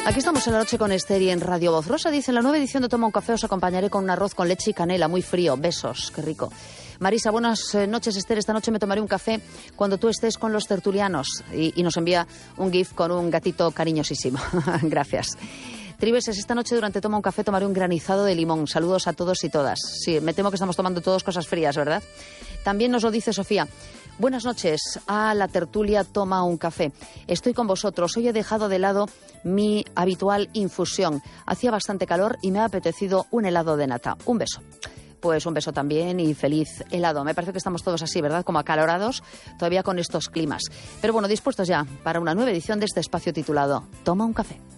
Aquí estamos en la noche con Esther y en Radio Voz. Rosa dice, en la nueva edición de Toma un Café os acompañaré con un arroz con leche y canela, muy frío. Besos, qué rico. Marisa, buenas noches, Esther. Esta noche me tomaré un café cuando tú estés con los tertulianos. Y nos envía un gif con un gatito cariñosísimo. Gracias. Tribeses, esta noche durante Toma un Café tomaré un granizado de limón. Saludos a todos y todas. Sí, me temo que estamos tomando todos cosas frías, ¿verdad? También nos lo dice Sofía. Buenas noches a la tertulia Toma un Café. Estoy con vosotros. Hoy he dejado de lado mi habitual infusión. Hacía bastante calor y me ha apetecido un helado de nata. Un beso. Pues un beso también y feliz helado. Me parece que estamos todos así, ¿verdad? Como acalorados todavía con estos climas. Pero bueno, dispuestos ya para una nueva edición de este espacio titulado Toma un Café.